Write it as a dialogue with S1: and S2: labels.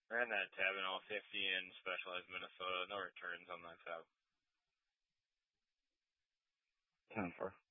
S1: Ran that tab in all 50 in Specialized Minnesota. No returns on that tab.
S2: 10-4.